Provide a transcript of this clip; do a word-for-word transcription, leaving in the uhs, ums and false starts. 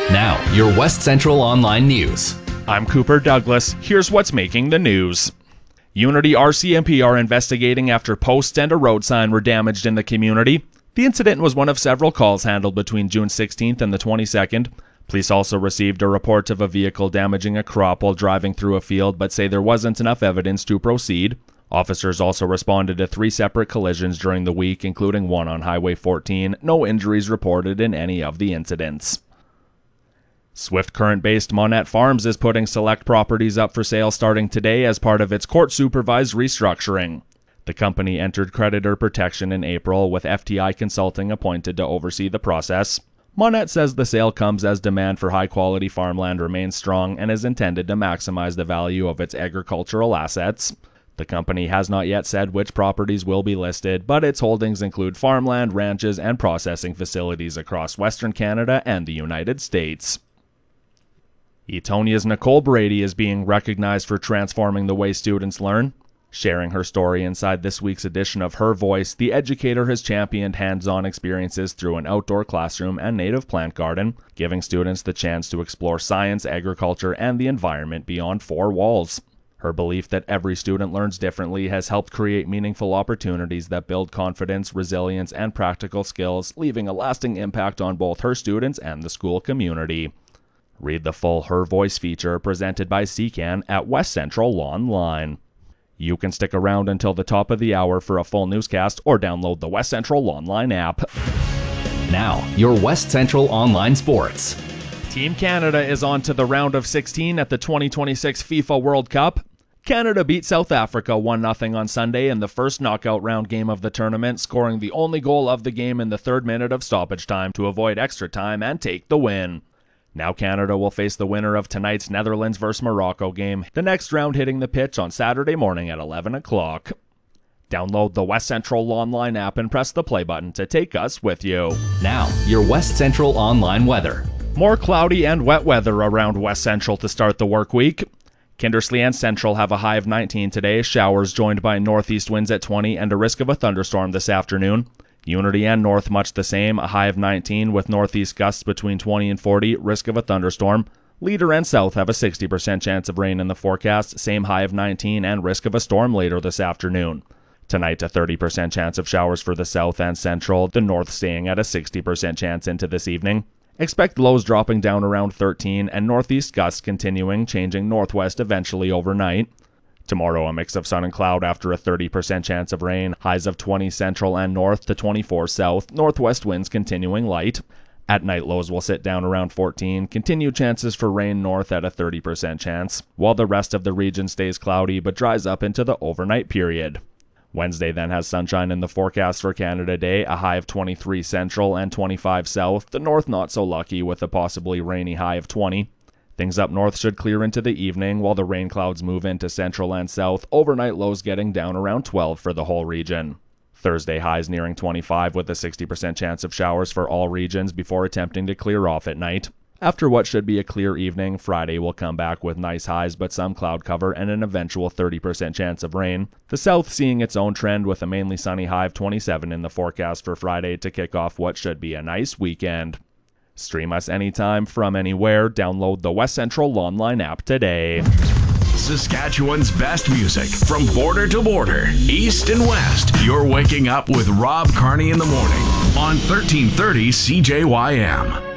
Now, your West Central Online News. I'm Cooper Douglas. Here's what's making the news. Unity R C M P are investigating after posts and a road sign were damaged in the community. The incident was one of several calls handled between June sixteenth and the twenty-second. Police also received a report of a vehicle damaging a crop while driving through a field, but say there wasn't enough evidence to proceed. Officers also responded to three separate collisions during the week, including one on Highway fourteen. No injuries reported in any of the incidents. Swift Current-based Monette Farms is putting select properties up for sale starting today as part of its court-supervised restructuring. The company entered creditor protection in April, with F T I Consulting appointed to oversee the process. Monette says the sale comes as demand for high-quality farmland remains strong and is intended to maximize the value of its agricultural assets. The company has not yet said which properties will be listed, but its holdings include farmland, ranches, and processing facilities across Western Canada and the United States. Etonia's Nicole Brady is being recognized for transforming the way students learn. Sharing her story inside this week's edition of Her Voice, the educator has championed hands-on experiences through an outdoor classroom and native plant garden, giving students the chance to explore science, agriculture, and the environment beyond four walls. Her belief that every student learns differently has helped create meaningful opportunities that build confidence, resilience, and practical skills, leaving a lasting impact on both her students and the school community. Read the full Her Voice feature presented by C C A N at West Central Online. You can stick around until the top of the hour for a full newscast or download the West Central Online app. Now, your West Central Online Sports. Team Canada is on to the round of sixteen at the twenty twenty-six FIFA World Cup. Canada beat South Africa one nothing on Sunday in the first knockout round game of the tournament, scoring the only goal of the game in the third minute of stoppage time to avoid extra time and take the win. Now Canada will face the winner of tonight's Netherlands versus Morocco game, the next round hitting the pitch on Saturday morning at eleven o'clock. Download the West Central Online app and press the play button to take us with you. Now, your West Central Online weather. More cloudy and wet weather around West Central to start the work week. Kindersley and Central have a high of nineteen today, showers joined by northeast winds at twenty and a risk of a thunderstorm this afternoon. Unity and North much the same, a high of nineteen with northeast gusts between twenty and forty, risk of a thunderstorm. Leader and South have a sixty percent chance of rain in the forecast, same high of nineteen and risk of a storm later this afternoon. Tonight, a thirty percent chance of showers for the South and Central, the North staying at a sixty percent chance into this evening. Expect lows dropping down around thirteen and northeast gusts continuing, changing northwest eventually overnight. Tomorrow, a mix of sun and cloud after a thirty percent chance of rain, highs of twenty central and north to twenty-four south, northwest winds continuing light. At night, lows will sit down around fourteen, continued chances for rain north at a thirty percent chance, while the rest of the region stays cloudy but dries up into the overnight period. Wednesday then has sunshine in the forecast for Canada Day, a high of twenty-three central and twenty-five south, the north not so lucky with a possibly rainy high of twenty. Things up north should clear into the evening while the rain clouds move into central and south, overnight lows getting down around twelve for the whole region. Thursday highs nearing twenty-five with a sixty percent chance of showers for all regions before attempting to clear off at night. After what should be a clear evening, Friday will come back with nice highs but some cloud cover and an eventual thirty percent chance of rain. The south seeing its own trend with a mainly sunny high of twenty-seven in the forecast for Friday to kick off what should be a nice weekend. Stream us anytime from anywhere. Download the West Central Online app today. Saskatchewan's best music from border to border, east and west. You're waking up with Rob Carney in the morning on thirteen thirty C J Y M.